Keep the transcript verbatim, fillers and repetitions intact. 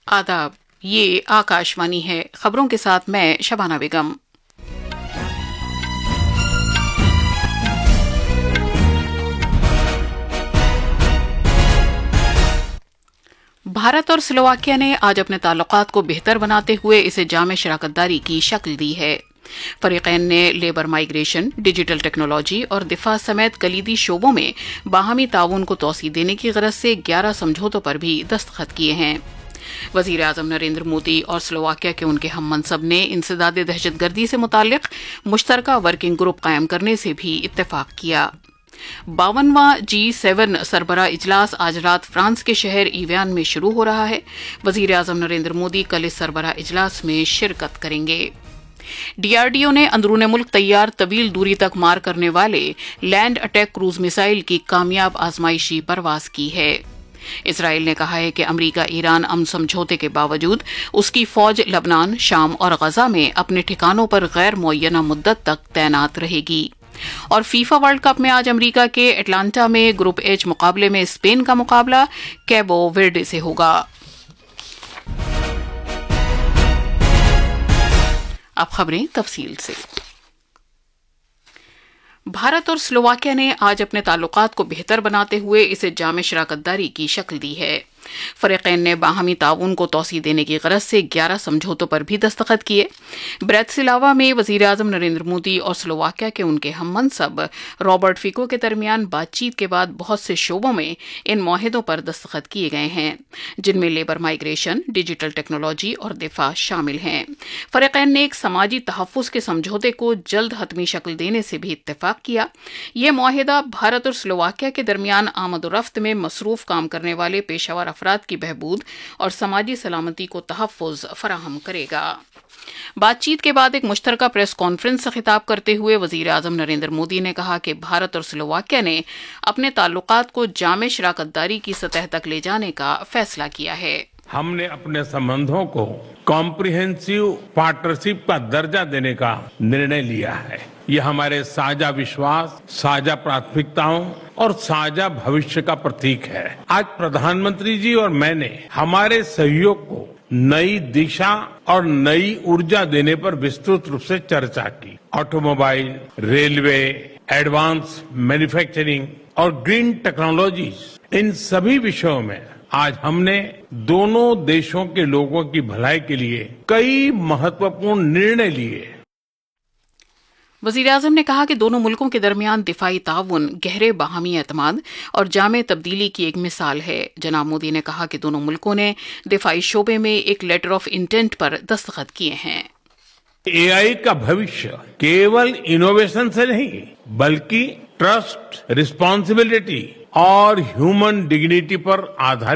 आदाब, ये आकाशवाणी है। खबरों के साथ मैं शबाना बेगम। भारत और स्लोवाकिया ने आज अपने ताल्लुकात को बेहतर बनाते हुए इसे जामे शराकतदारी की शक्ल दी है। फरीकैन ने लेबर माइग्रेशन, डिजिटल टेक्नोलॉजी और दिफा समेत कलीदी शोबों में बाहमी ताउन को तोसी देने की गरज से ग्यारह समझौतों पर भी दस्तखत किए हैं। वजीर आजम नरेंद्र मोदी और स्लोवाकिया के उनके हम मनसब ने इंसदाद दहशतगर्दी से मुताल्लिक मुश्तरका वर्किंग ग्रुप कायम करने से भी इत्तेफाक किया। बावनवां जी सेवन सरबरा इजलास आज रात फ्रांस के शहर इवियान में शुरू हो रहा है। वजीर आजम नरेंद्र मोदी कल इस सरबरा इजलास में शिरकत करेंगे। डीआरडीओ ने अंदरूने मुल्क तैयार तवील दूरी तक मार करने वाले लैंड अटैक क्रूज मिसाइल की कामयाब आजमाइशी परवाज की है। इसराइल ने कहा है कि अमरीका ईरान अमन समझौते के बावजूद उसकी फौज लबनान, शाम और गजा में अपने ठिकानों पर गैर मुअय्यना मुद्दत तक तैनात रहेगी। और फीफा वर्ल्ड कप में आज अमरीका के एटलांटा में ग्रुप एच मुकाबले में स्पेन का मुकाबला कैबो वेर्डे से होगा। अब खबरें तफसील से। भारत और स्लोवाकिया ने आज अपने ताल्लुकात को बेहतर बनाते हुए इसे जामे शराकतदारी की शक्ल दी है। फरीकैन ने बाहमी ताउन को तोसी देने की गरज से ग्यारह समझौतों पर भी दस्तखत किए। ब्रैटिस्लावा में वजीर आजम नरेंद्र मोदी और स्लोवाकिया के उनके हम मनसब रॉबर्ट फिको के दरमियान बातचीत के बाद बहुत से शोबों में इन मुआहिदों पर दस्तखत किए गए हैं, जिनमें लेबर माइग्रेशन, डिजिटल टेक्नोलॉजी और दिफा शामिल हैं। फरीकैन ने एक समाजी तहफ़्फ़ुज़ के समझौते को जल्द हतमी शक्ल देने से भी इत्तेफाक किया। यह मुआहिदा भारत और स्लोवाकिया के दरमियान आमद-ओ-रफ्त में मसरूफ काम करने वाले पेशावर अफराद की बहबूद और समाजी सलामती को तहफ़्फ़ुज़ फराहम करेगा। बातचीत के बाद एक मुश्तरका प्रेस कॉन्फ्रेंस से खिताब करते हुए वजीर आजम नरेंद्र मोदी ने कहा कि भारत और स्लोवाकिया ने अपने ताल्लुकात को जामे शराकतदारी की सतह तक ले जाने का फैसला किया है। हमने अपने संबंधों को कॉम्प्रिहेंसिव पार्टनरशिप का दर्जा देने का निर्णय लिया है। यह हमारे साझा विश्वास, साझा प्राथमिकताओं और साझा भविष्य का प्रतीक है। आज प्रधानमंत्री जी और मैंने हमारे सहयोग को नई दिशा और नई ऊर्जा देने पर विस्तृत रूप से चर्चा की। ऑटोमोबाइल, रेलवे, एडवांस मैन्युफैक्चरिंग और ग्रीन टेक्नोलॉजीज, इन सभी विषयों में आज हमने दोनों देशों के लोगों की भलाई के लिए कई महत्वपूर्ण निर्णय लिए। वज़ीर आज़म ने कहा कि दोनों मुल्कों के दरमियान दिफाई ताउन गहरे बाहमी एतमाद और जामे तब्दीली की एक मिसाल है। जनाब मोदी ने कहा कि दोनों मुल्कों ने दिफाई शोबे में एक लेटर ऑफ इंटेंट पर दस्तखत किए हैं। एआई का भविष्य केवल इनोवेशन से नहीं, बल्कि ट्रस्ट, रिस्पॉन्सिबिलिटी और ह्यूमन डिग्निटी पर आधारित